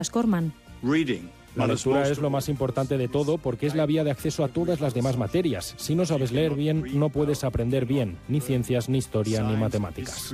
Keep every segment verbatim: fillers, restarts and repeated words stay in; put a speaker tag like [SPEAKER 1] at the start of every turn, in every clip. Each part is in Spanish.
[SPEAKER 1] Corman.
[SPEAKER 2] La lectura es lo más importante de todo porque es la vía de acceso a todas las demás materias. Si no sabes leer bien, no puedes aprender bien, ni ciencias, ni historia, ni matemáticas.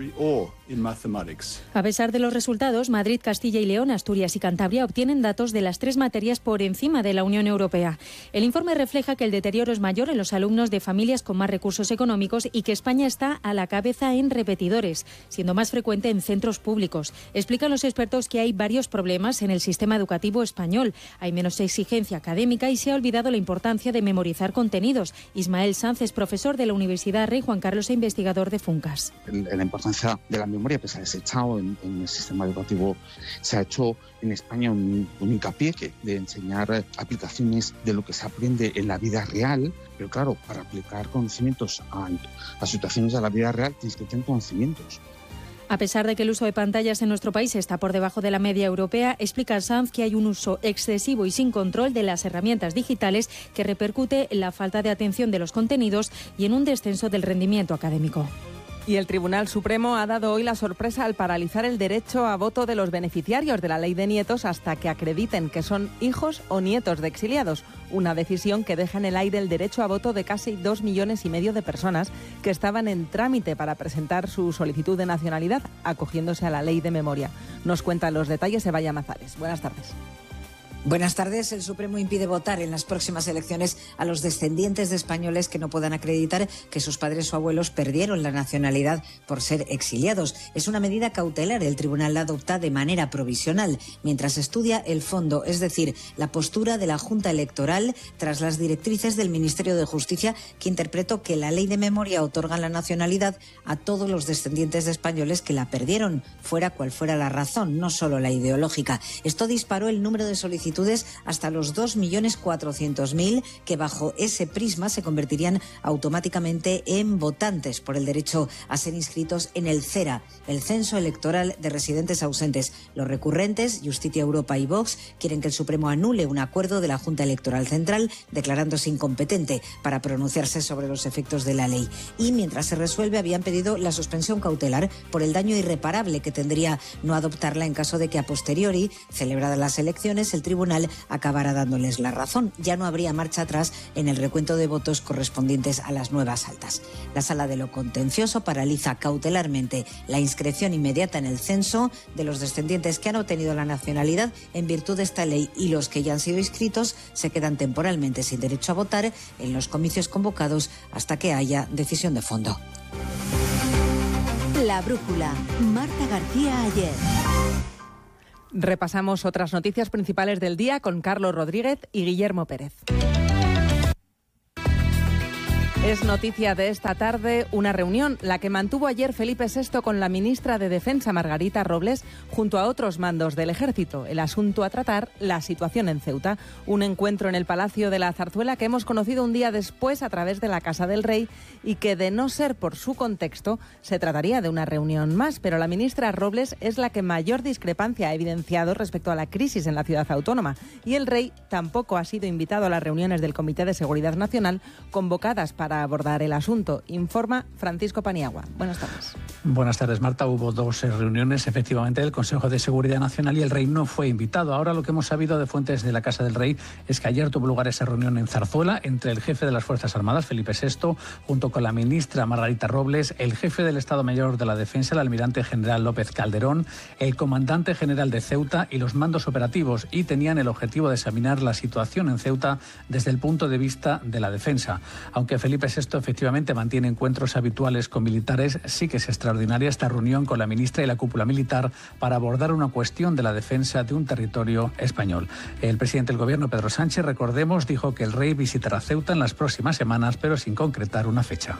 [SPEAKER 1] A pesar de los resultados, Madrid, Castilla y León, Asturias y Cantabria obtienen datos de las tres materias por encima de la Unión Europea. El informe refleja que el deterioro es mayor en los alumnos de familias con más recursos económicos y que España está a la cabeza en repetidores, siendo más frecuente en centros públicos. Explican los expertos que hay varios problemas en el sistema educativo español. Hay menos exigencia académica y se ha olvidado la importancia de memorizar contenidos. Ismael Sanz es profesor de la Universidad Rey Juan Carlos e investigador de FUNCAS.
[SPEAKER 3] La importancia de la memoria pues, se ha desechado en, en el sistema educativo. Se ha hecho en España un, un hincapié de enseñar aplicaciones de lo que se aprende en la vida real, pero claro, para aplicar conocimientos a, a situaciones de la vida real tienes que tener conocimientos.
[SPEAKER 1] A pesar de que el uso de pantallas en nuestro país está por debajo de la media europea, explica Sanz que hay un uso excesivo y sin control de las herramientas digitales que repercute en la falta de atención de los contenidos y en un descenso del rendimiento académico.
[SPEAKER 4] Y el Tribunal Supremo ha dado hoy la sorpresa al paralizar el derecho a voto de los beneficiarios de la Ley de Nietos hasta que acrediten que son hijos o nietos de exiliados. Una decisión que deja en el aire el derecho a voto de casi dos millones y medio de personas que estaban en trámite para presentar su solicitud de nacionalidad, acogiéndose a la Ley de Memoria. Nos cuentan los detalles Evaya Mazares. Buenas tardes.
[SPEAKER 5] Buenas tardes. El Supremo impide votar en las próximas elecciones a los descendientes de españoles que no puedan acreditar que sus padres o abuelos perdieron la nacionalidad por ser exiliados. Es una medida cautelar. El tribunal la adopta de manera provisional, mientras estudia el fondo, es decir, la postura de la Junta Electoral tras las directrices del Ministerio de Justicia, que interpretó que la Ley de Memoria otorga la nacionalidad a todos los descendientes de españoles que la perdieron, fuera cual fuera la razón, no solo la ideológica. Esto disparó el número de solicitudes hasta los dos millones cuatrocientos mil, que bajo ese prisma se convertirían automáticamente en votantes por el derecho a ser inscritos en el CERA, el Censo Electoral de Residentes Ausentes. Los recurrentes, Justicia Europa y Vox, quieren que el Supremo anule un acuerdo de la Junta Electoral Central, declarándose incompetente para pronunciarse sobre los efectos de la ley. Y mientras se resuelve, habían pedido la suspensión cautelar por el daño irreparable que tendría no adoptarla en caso de que a posteriori, celebradas las elecciones, el tribunal acabará dándoles la razón. Ya no habría marcha atrás en el recuento de votos correspondientes a las nuevas altas. La Sala de lo Contencioso paraliza cautelarmente la inscripción inmediata en el censo de los descendientes que han obtenido la nacionalidad en virtud de esta ley, y los que ya han sido inscritos se quedan temporalmente sin derecho a votar en los comicios convocados hasta que haya decisión de fondo.
[SPEAKER 6] La brújula. Marta García Ayer.
[SPEAKER 4] Repasamos otras noticias principales del día con Carlos Rodríguez y Guillermo Pérez. Es noticia de esta tarde una reunión, la que mantuvo ayer Felipe sexto con la ministra de Defensa, Margarita Robles, junto a otros mandos del Ejército. El asunto a tratar, la situación en Ceuta. Un encuentro en el Palacio de la Zarzuela que hemos conocido un día después a través de la Casa del Rey y que, de no ser por su contexto, se trataría de una reunión más. Pero la ministra Robles es la que mayor discrepancia ha evidenciado respecto a la crisis en la ciudad autónoma. Y el Rey tampoco ha sido invitado a las reuniones del Comité de Seguridad Nacional convocadas para abordar el asunto. Informa Francisco Paniagua. Buenas tardes.
[SPEAKER 7] Buenas tardes, Marta. Hubo dos reuniones, efectivamente, del Consejo de Seguridad Nacional y el Rey no fue invitado. Ahora lo que hemos sabido de fuentes de la Casa del Rey es que ayer tuvo lugar esa reunión en Zarzuela entre el jefe de las Fuerzas Armadas, Felipe sexto, junto con la ministra Margarita Robles, el jefe del Estado Mayor de la Defensa, el almirante general López Calderón, el comandante general de Ceuta y los mandos operativos, y tenían el objetivo de examinar la situación en Ceuta desde el punto de vista de la defensa. Aunque Felipe sexto efectivamente mantiene encuentros habituales con militares, sí que es extraordinaria esta reunión con la ministra y la cúpula militar para abordar una cuestión de la defensa de un territorio español. El presidente del Gobierno, Pedro Sánchez, recordemos, dijo que el Rey visitará Ceuta en las próximas semanas, pero sin concretar una fecha.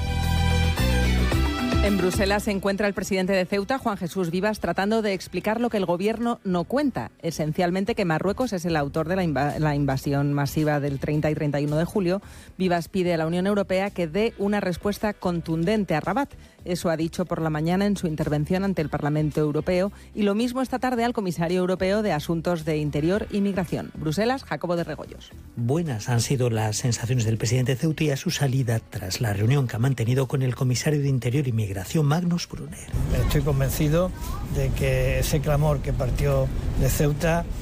[SPEAKER 4] En Bruselas se encuentra el presidente de Ceuta, Juan Jesús Vivas, tratando de explicar lo que el gobierno no cuenta. Esencialmente que Marruecos es el autor de la, inv- la invasión masiva del treinta y treinta y uno de julio. Vivas pide a la Unión Europea que dé una respuesta contundente a Rabat. Eso ha dicho por la mañana en su intervención ante el Parlamento Europeo, y lo mismo esta tarde al comisario europeo de Asuntos de Interior y Migración. Bruselas, Jacobo de Regoyos.
[SPEAKER 8] Buenas han sido las sensaciones del presidente ceuta a su salida tras la reunión que ha mantenido con el comisario de Interior y Migración, Magnus Brunner.
[SPEAKER 9] Estoy convencido de que ese clamor que partió de Ceuta